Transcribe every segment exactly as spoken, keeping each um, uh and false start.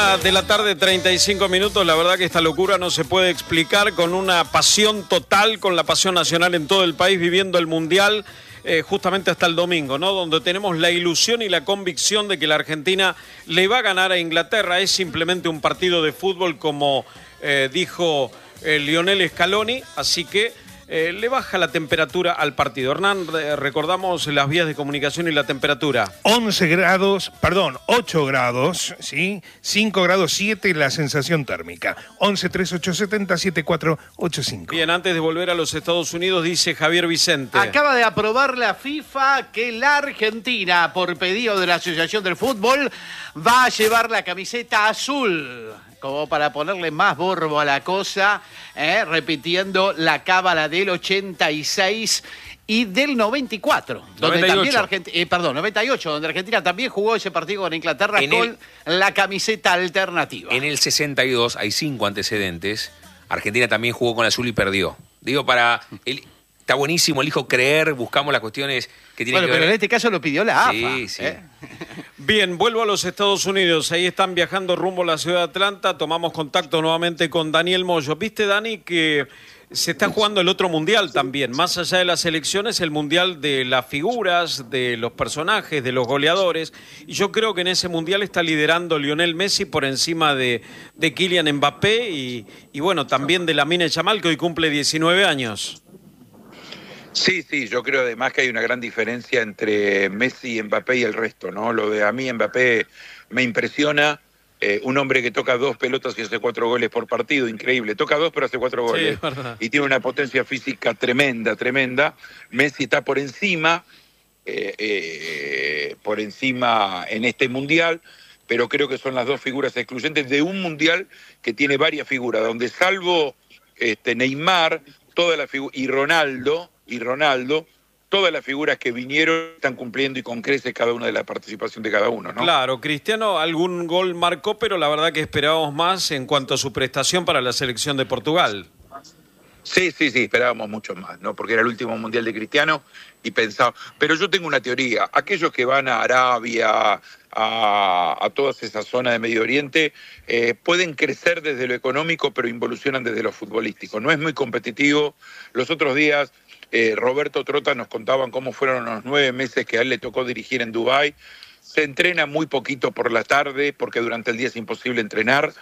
Una de la tarde, treinta y cinco minutos. La verdad que esta locura no se puede explicar, con una pasión total, con la pasión nacional en todo el país, viviendo el Mundial eh, justamente hasta el domingo, ¿no? Donde tenemos la ilusión y la convicción de que la Argentina le va a ganar a Inglaterra. Es simplemente un partido de fútbol, como eh, dijo eh, Lionel Scaloni, así que Eh, le baja la temperatura al partido. Hernán, eh, recordamos las vías de comunicación y la temperatura. once grados, perdón, ocho grados, ¿sí? cinco grados siete la sensación térmica. once, treinta y ocho, setenta, setenta y cuatro, ochenta y cinco. Bien, antes de volver a los Estados Unidos, dice Javier Vicente. Acaba de aprobar la FIFA que la Argentina, por pedido de la Asociación del Fútbol, va a llevar la camiseta azul, como para ponerle más borbo a la cosa, ¿eh? repitiendo la cábala del ochenta y seis y del noventa y cuatro, donde noventa y ocho. también Argentina, eh, perdón, noventa y ocho, donde Argentina también jugó ese partido con Inglaterra En con el, la camiseta alternativa. En el sesenta y dos hay cinco antecedentes. Argentina también jugó con azul y perdió. Digo, para... El, está buenísimo, elijo creer, buscamos las cuestiones que tienen Bueno, que pero ver. en este caso lo pidió la A F A. Sí, sí. ¿eh? Bien, vuelvo a los Estados Unidos. Ahí están viajando rumbo a la ciudad de Atlanta. Tomamos contacto nuevamente con Daniel Moyo. ¿Viste, Dani, que se está jugando el otro mundial también? Más allá de las elecciones, el mundial de las figuras, de los personajes, de los goleadores. Y yo creo que en ese mundial está liderando Lionel Messi por encima de, de Kylian Mbappé y, y bueno, también de Lamine Yamal, que hoy cumple diecinueve años. Sí, sí, yo creo además que hay una gran diferencia entre Messi, Mbappé y el resto, ¿no? Lo de a mí Mbappé me impresiona, eh, un hombre que toca dos pelotas y hace cuatro goles por partido, increíble, toca dos pero hace cuatro goles, Sí, es verdad. y tiene una potencia física tremenda, tremenda. Messi está por encima, eh, eh, por encima en este mundial, pero creo que son las dos figuras excluyentes de un mundial que tiene varias figuras, donde salvo este, Neymar, toda la figu- y Ronaldo, y Ronaldo, todas las figuras que vinieron están cumpliendo y con creces cada una de la participación de cada uno, ¿no? Claro, Cristiano algún gol marcó, pero la verdad que esperábamos más en cuanto a su prestación para la selección de Portugal. Sí, sí, sí, esperábamos mucho más, ¿no? Porque era el último mundial de Cristiano y pensaba... Pero yo tengo una teoría. Aquellos que van a Arabia, a, a toda esa zona de Medio Oriente, eh, pueden crecer desde lo económico, pero involucionan desde lo futbolístico. No es muy competitivo. Los otros días... Eh, Roberto Trota nos contaban cómo fueron los nueve meses que a él le tocó dirigir en Dubái. Se entrena muy poquito por la tarde, porque durante el día es imposible entrenar,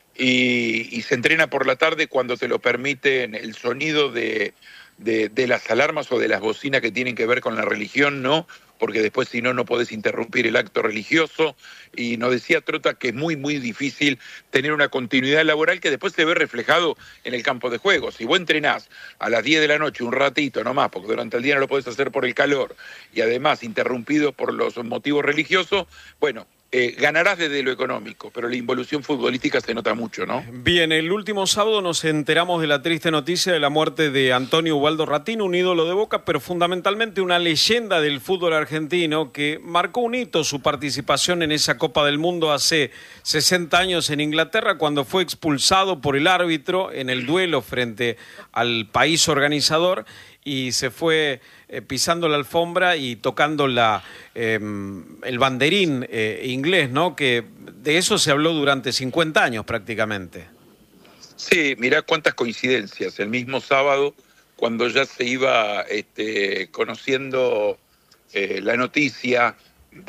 y, y se entrena por la tarde cuando te lo permiten el sonido de, de, de las alarmas o de las bocinas que tienen que ver con la religión, ¿no? Porque después si no, no podés interrumpir el acto religioso. Y nos decía Trota que es muy, muy difícil tener una continuidad laboral que después se ve reflejado en el campo de juego. Si vos entrenás a las diez de la noche un ratito nomás, porque durante el día no lo podés hacer por el calor, y además interrumpido por los motivos religiosos, bueno, eh, ganarás desde lo económico, pero la involución futbolística se nota mucho, ¿no? Bien, el último sábado nos enteramos de la triste noticia de la muerte de Antonio Ubaldo Ratín, un ídolo de Boca, pero fundamentalmente una leyenda del fútbol argentino que marcó un hito su participación en esa Copa del Mundo hace sesenta años en Inglaterra, cuando fue expulsado por el árbitro en el duelo frente al país organizador y se fue eh, pisando la alfombra y tocando la, eh, el banderín eh, inglés, ¿no? Que de eso se habló durante cincuenta años prácticamente. Sí, mirá cuántas coincidencias. El mismo sábado, cuando ya se iba este, conociendo eh, la noticia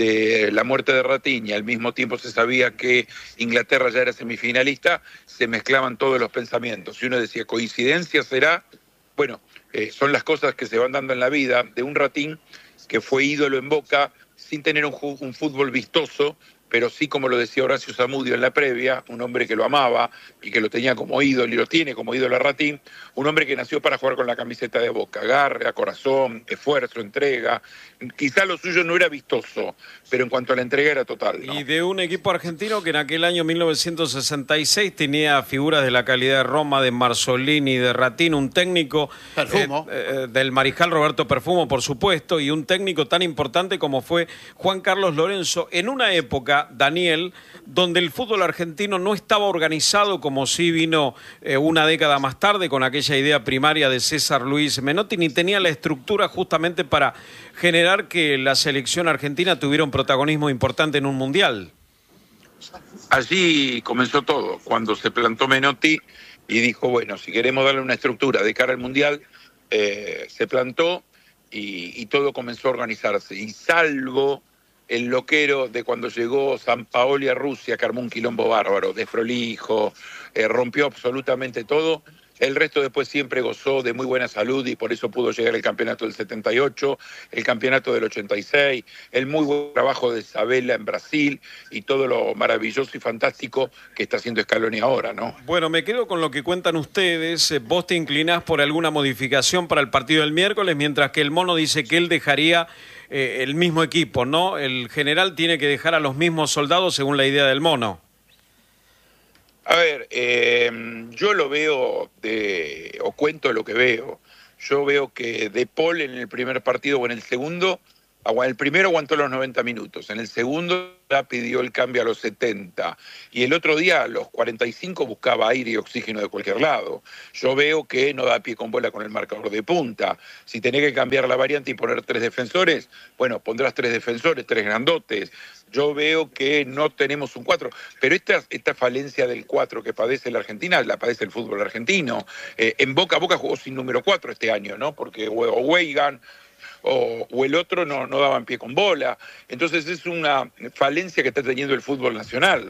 de la muerte de Ratín y al mismo tiempo se sabía que Inglaterra ya era semifinalista, se mezclaban todos los pensamientos. Y uno decía, ¿coincidencia será? Bueno, eh, son las cosas que se van dando en la vida de un Ratín que fue ídolo en Boca sin tener un, un fútbol vistoso, pero sí, como lo decía Horacio Zamudio en la previa, un hombre que lo amaba y que lo tenía como ídolo y lo tiene como ídolo a Ratín, un hombre que nació para jugar con la camiseta de Boca, garra, corazón, esfuerzo, entrega. Quizá lo suyo no era vistoso, pero en cuanto a la entrega era total, ¿no? Y de un equipo argentino que en aquel año mil novecientos sesenta y seis tenía figuras de la calidad de Roma, de Marzolini, de Ratín, un técnico Perfumo. eh, eh, del mariscal Roberto Perfumo, por supuesto, y un técnico tan importante como fue Juan Carlos Lorenzo, en una época, Daniel, donde el fútbol argentino no estaba organizado como sí vino eh, una década más tarde con aquella idea primaria de César Luis Menotti, ni tenía la estructura justamente para generar que la selección argentina tuviera un protagonismo importante en un mundial. Allí comenzó todo, cuando se plantó Menotti y dijo, bueno, si queremos darle una estructura de cara al Mundial, eh, se plantó y, y todo comenzó a organizarse. Y salvo el loquero de cuando llegó Sampaoli a Rusia, que armó un quilombo bárbaro, desprolijo, eh, rompió absolutamente todo. El resto después siempre gozó de muy buena salud y por eso pudo llegar el campeonato del setenta y ocho, el campeonato del ochenta y seis, el muy buen trabajo de Sabella en Brasil y todo lo maravilloso y fantástico que está haciendo Scaloni ahora, ¿no? Bueno, me quedo con lo que cuentan ustedes. Vos te inclinás por alguna modificación para el partido del miércoles, mientras que el Mono dice que él dejaría eh, el mismo equipo, ¿no? El general tiene que dejar a los mismos soldados según la idea del Mono. A ver, eh, yo lo veo, de, o cuento lo que veo. Yo veo que De Paul en el primer partido o en el segundo, el primero aguantó los noventa minutos, en el segundo ya pidió el cambio a los setenta y el otro día a los cuarenta y cinco buscaba aire y oxígeno de cualquier lado. Yo veo que no da pie con bola con el marcador de punta. Si tenés que cambiar la variante y poner tres defensores, bueno, pondrás tres defensores, tres grandotes. Yo veo que no tenemos un cuatro, pero esta, esta falencia del cuatro que padece la Argentina, la padece el fútbol argentino. Eh, en Boca, Boca jugó sin número cuatro este año, ¿no? Porque o Weigan o, o el otro no, no daban pie con bola. Entonces es una falencia que está teniendo el fútbol nacional.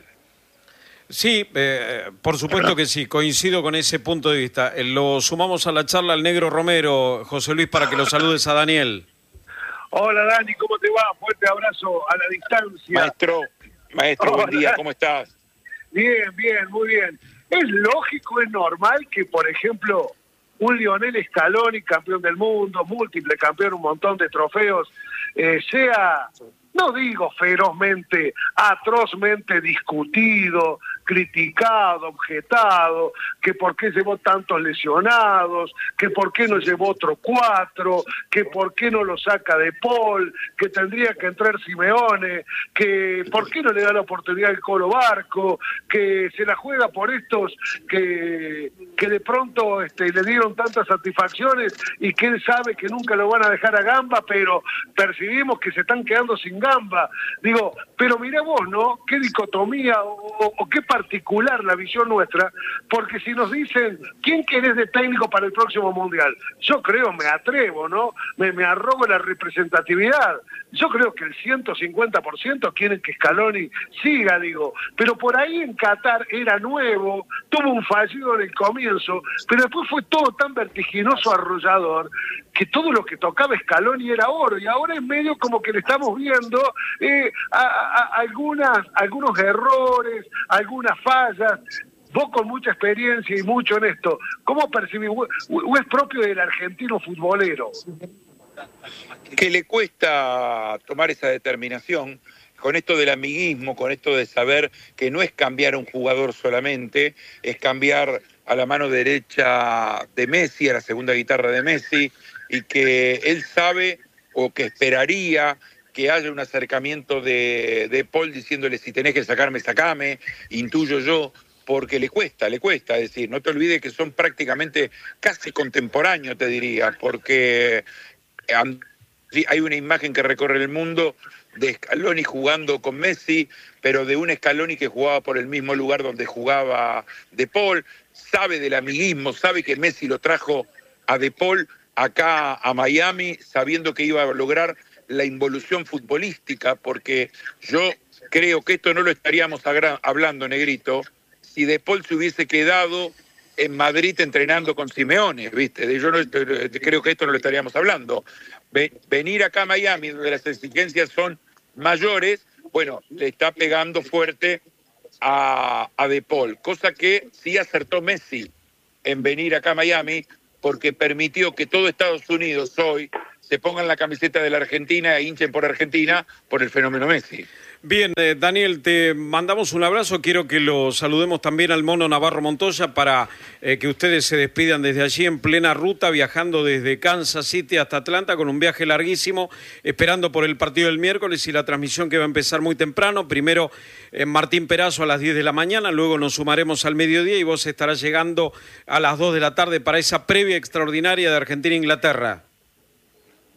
Sí, eh, por supuesto que sí, coincido con ese punto de vista. Eh, lo sumamos a la charla al Negro Romero, José Luis, para que lo saludes a Daniel. Hola Dani, ¿cómo te va? Fuerte abrazo a la distancia. Maestro, maestro, Hola. buen día, ¿cómo estás? Bien, bien, muy bien. Es lógico, es normal que, por ejemplo, un Lionel Scaloni, campeón del mundo, múltiple campeón, un montón de trofeos, eh, sea, no digo ferozmente, atrozmente discutido, criticado, objetado, que por qué llevó tantos lesionados, que por qué no llevó otro cuatro, que por qué no lo saca De Paul, que tendría que entrar Simeone, que por qué no le da la oportunidad al Colo Barco, que se la juega por estos que, que de pronto este, le dieron tantas satisfacciones y que él sabe que nunca lo van a dejar a gamba, pero percibimos que se están quedando sin gamba. Digo, pero mirá vos, ¿no? Qué dicotomía o, o, o qué particular la visión nuestra, porque si nos dicen, ¿quién querés de técnico para el próximo Mundial? Yo creo, me atrevo, ¿no? Me, me arrogo la representatividad. Yo creo que el ciento cincuenta por ciento quieren que Scaloni siga, digo, pero por ahí en Qatar era nuevo, tuvo un fallido en el comienzo, pero después fue todo tan vertiginoso, arrollador, que todo lo que tocaba Scaloni era oro, y ahora es medio como que le estamos viendo eh, a, a, a algunas, algunos errores, algunas fallas. Vos con mucha experiencia y mucho en esto, ¿cómo percibís? ¿O es propio del argentino futbolero? Que le cuesta tomar esa determinación con esto del amiguismo, con esto de saber que no es cambiar a un jugador solamente, es cambiar a la mano derecha de Messi, a la segunda guitarra de Messi, y que él sabe o que esperaría que haya un acercamiento de, de Paul diciéndole si tenés que sacarme, sacame, intuyo yo, porque le cuesta, le cuesta, es decir, no te olvides que son prácticamente casi contemporáneos, te diría, porque hay una imagen que recorre el mundo de Scaloni jugando con Messi, pero de un Scaloni que jugaba por el mismo lugar donde jugaba De Paul, sabe del amiguismo, sabe que Messi lo trajo a De Paul acá a Miami, sabiendo que iba a lograr la involución futbolística, porque yo creo que esto no lo estaríamos hablando, Negrito, si De Paul se hubiese quedado en Madrid entrenando con Simeone, ¿viste? Yo no, creo que esto no lo estaríamos hablando. Venir acá a Miami, donde las exigencias son mayores, bueno, le está pegando fuerte a, a De Paul, cosa que sí acertó Messi en venir acá a Miami, porque permitió que todo Estados Unidos hoy se pongan la camiseta de la Argentina e hinchen por Argentina por el fenómeno Messi. Bien, eh, Daniel, te mandamos un abrazo. Quiero que lo saludemos también al Mono Navarro Montoya para eh, que ustedes se despidan desde allí en plena ruta, viajando desde Kansas City hasta Atlanta con un viaje larguísimo, esperando por el partido del miércoles y la transmisión que va a empezar muy temprano. Primero en Martín Perazo a las diez de la mañana, luego nos sumaremos al mediodía y vos estarás llegando a las dos de la tarde para esa previa extraordinaria de Argentina-Inglaterra.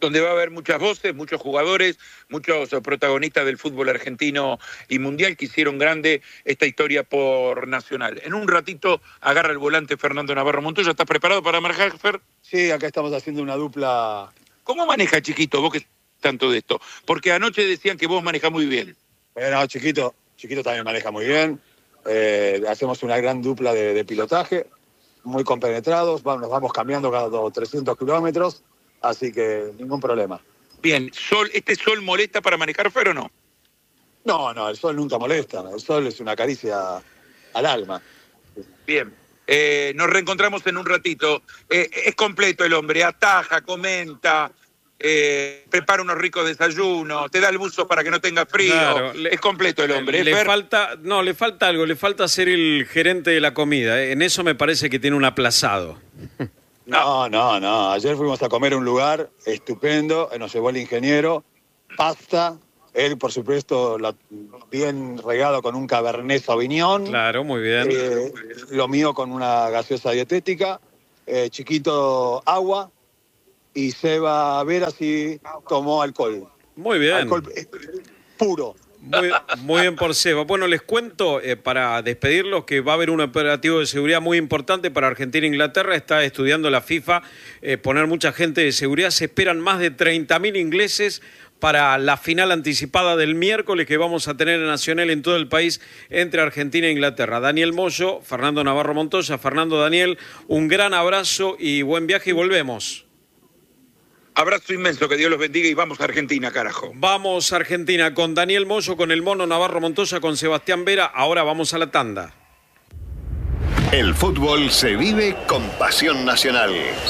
donde va a haber muchas voces, muchos jugadores, muchos protagonistas del fútbol argentino y mundial que hicieron grande esta historia por Nacional. En un ratito agarra el volante Fernando Navarro Montoya. ¿Estás preparado para manejar, Fer? Sí, acá estamos haciendo una dupla. ¿Cómo maneja, Chiquito, vos que tanto de esto? Porque anoche decían que vos manejás muy bien. Bueno, Chiquito, Chiquito también maneja muy bien. Eh, hacemos una gran dupla de, de pilotaje, muy compenetrados, vamos, nos vamos cambiando cada trescientos kilómetros. Así que ningún problema. Bien, sol, ¿este sol molesta para manejar, Fer, o no? No, no, el sol nunca molesta. El sol es una caricia al alma. Bien, eh, nos reencontramos en un ratito. Eh, es completo el hombre, ataja, comenta, eh, prepara unos ricos desayunos, te da el buzo para que no tenga frío. Claro, le, es completo el hombre. Le ¿eh, Fer? falta, no, le falta algo, le falta ser el gerente de la comida. ¿eh? En eso me parece que tiene un aplazado. No, no, no. Ayer fuimos a comer a un lugar estupendo, nos llevó el ingeniero, pasta, él por supuesto la, bien regado con un Cabernet Sauvignon. Claro, muy bien. Eh, lo mío con una gaseosa dietética, eh, Chiquito agua y Seba Vera sí tomó alcohol. Muy bien. Alcohol eh, puro. Muy, muy bien por Seba. Bueno, les cuento, eh, para despedirlos, que va a haber un operativo de seguridad muy importante para Argentina e Inglaterra. Está estudiando la FIFA eh, poner mucha gente de seguridad. Se esperan más de treinta mil ingleses para la final anticipada del miércoles que vamos a tener en Nacional en todo el país entre Argentina e Inglaterra. Daniel Moyo, Fernando Navarro Montoya. Fernando, Daniel, un gran abrazo y buen viaje y volvemos. Abrazo inmenso, que Dios los bendiga y vamos a Argentina, carajo. Vamos a Argentina con Daniel Moyo, con el Mono Navarro Montoya, con Sebastián Vera. Ahora vamos a la tanda. El fútbol se vive con pasión nacional.